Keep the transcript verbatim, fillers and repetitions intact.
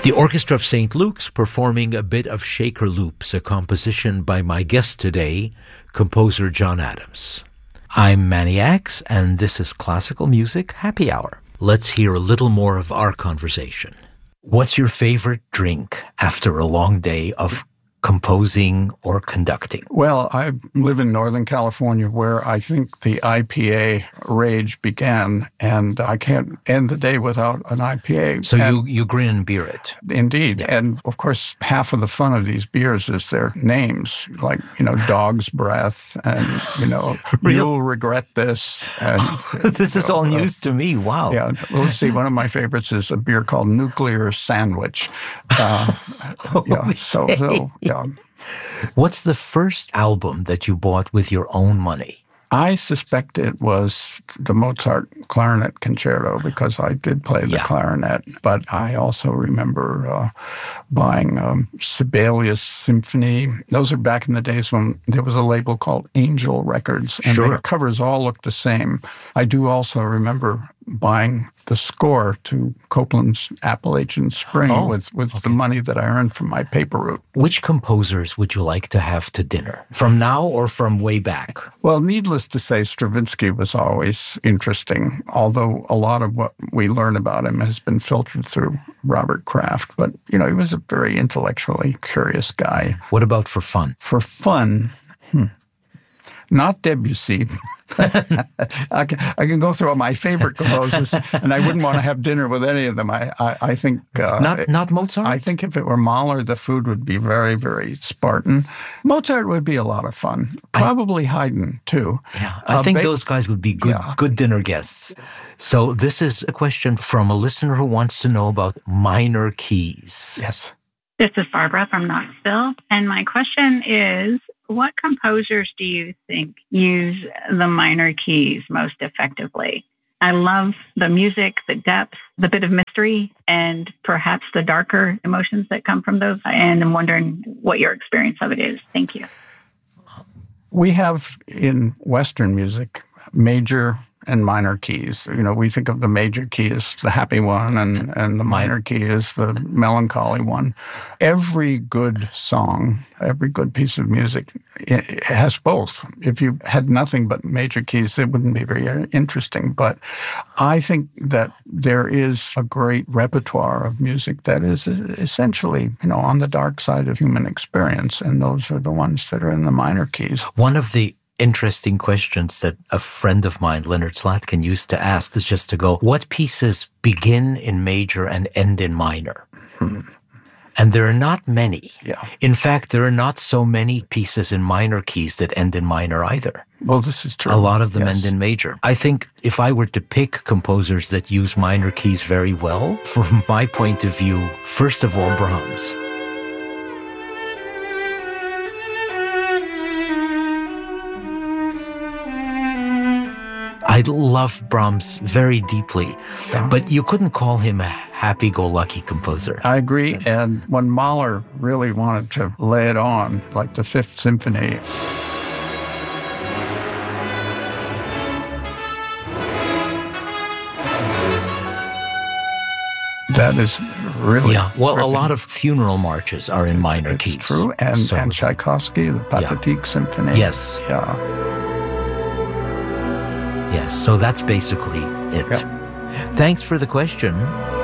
The Orchestra of Saint Luke's performing a bit of Shaker Loops, a composition by my guest today, composer John Adams. I'm Manny Axe, and this is Classical Music Happy Hour. Let's hear a little more of our conversation. What's your favorite drink after a long day of composing or conducting? Well, I live in Northern California, where I think the I P A rage began, and I can't end the day without an I P A. So and you, you grin and beer it. Indeed. Yeah. And, of course, half of the fun of these beers is their names, like, you know, Dog's Breath, and, you know, You'll Regret This. And, This is know, all uh, news to me. Wow. Yeah. Let's see. One of my favorites is a beer called Nuclear Sandwich. Uh, yeah. So, so, yeah. What's the first album that you bought with your own money? I suspect it was the Mozart Clarinet Concerto, because I did play the Yeah. clarinet. But I also remember uh, buying um, Sibelius Symphony. Those are back in the days when there was a label called Angel Records, and Sure. the covers all looked the same. I do also remember buying the score to Copland's Appalachian Spring Oh, with, with okay. the money that I earned from my paper route. Which composers would you like to have to dinner? From now or from way back? Well, needless to say, Stravinsky was always interesting, although a lot of what we learn about him has been filtered through Robert Kraft. But, you know, he was a very intellectually curious guy. What about for fun? For fun, hmm, not Debussy. I, can, I can go through all my favorite composers, and I wouldn't want to have dinner with any of them. I, I, I think... Uh, Not not Mozart? I think if it were Mahler, the food would be very, very Spartan. Mozart would be a lot of fun. Probably Haydn, too. Yeah, I Uh, think Be- those guys would be good, Yeah. good dinner guests. So this is a question from a listener who wants to know about minor keys. Yes. This is Barbara from Knoxville. And my question is, what composers do you think use the minor keys most effectively? I love the music, the depth, the bit of mystery, and perhaps the darker emotions that come from those. And I'm wondering what your experience of it is. Thank you. We have in Western music major and minor keys. You know, we think of the major key as the happy one, and, and the minor key is the melancholy one. Every good song, every good piece of music, it has both. If you had nothing but major keys, it wouldn't be very interesting. But I think that there is a great repertoire of music that is essentially, you know, on the dark side of human experience, and those are the ones that are in the minor keys. One of the interesting questions that a friend of mine, Leonard Slatkin, used to ask is just to go, what pieces begin in major and end in minor? Hmm. And there are not many. Yeah. In fact, there are not so many pieces in minor keys that end in minor either. Well, this is true. A lot of them Yes. end in major. I think if I were to pick composers that use minor keys very well, from my point of view, first of all, Brahms. I love Brahms very deeply, but you couldn't call him a happy-go-lucky composer. I agree. And when Mahler really wanted to lay it on, like the Fifth Symphony, that is really... Yeah, well, a lot of funeral marches are in minor it's keys. true. And, So- and Tchaikovsky, the Pathetique Symphony. Yes. Yeah. Yes, so that's basically it. Thanks for the question.